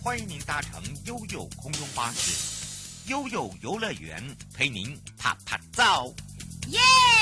欢迎您搭乘悠悠空中巴士，悠悠游乐园陪您啪啪照。 耶！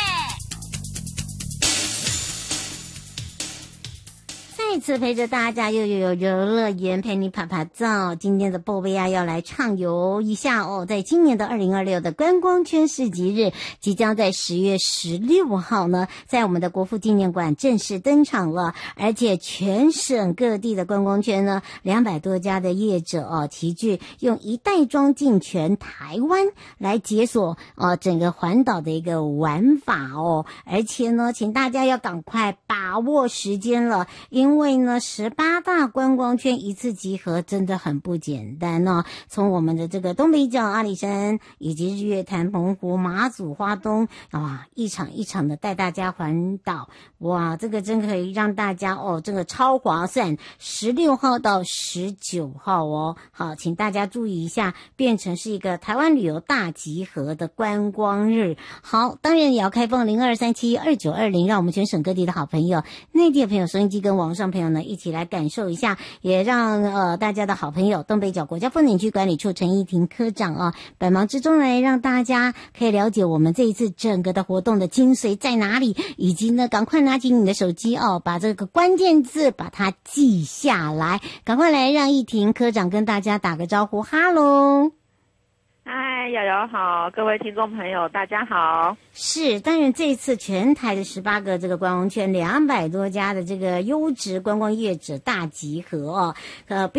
再次陪着大家又有游乐园陪你啪啪照。今天的宝贝要来畅游一下哦，在今年的2026的观光圈市集日即将在10月16号呢，在我们的国父纪念馆正式登场了，而且全省各地的观光圈呢200多家的业者齐聚，用一袋装进全台湾来解锁整个环岛的一个玩法哦，而且呢，请大家要赶快把握时间了，因为呢18大观光圈一次集合真的很不简单哦。从我们的这个东北角阿里山，以及日月潭、澎湖、马祖、花东，哇，一场一场的带大家环岛，哇，这个真可以让大家这个超划算。16号到19号哦，好，请大家注意一下，变成是一个台湾旅游大集合的观光日。好，当然也要开放02372920，让我们全省各地的好朋友、内地的朋友、收音机跟网上朋友呢一起来感受一下，也让大家的好朋友东北角国家风景区管理处陈依婷科长百忙之中来让大家可以了解我们这一次整个的活动的精髓在哪里，以及呢赶快拿起你的手机把这个关键字把它记下来，赶快来让依婷科长跟大家打个招呼。哈喽， 嗨，瑶瑶好，各位听众朋友大家好。 是，当然这一次全台的18个这个观光圈200多家的这个优质观光业者大集合